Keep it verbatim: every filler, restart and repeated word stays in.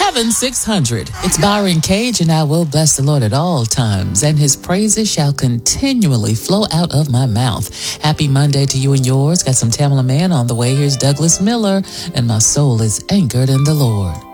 seven six hundred. It's Byron Cage, and I will bless the Lord at all times, and his praises shall continually flow out of my mouth. Happy Monday to you and yours. Got some Tamala Man on the way. Here's Douglas Miller, and my soul is anchored in the Lord.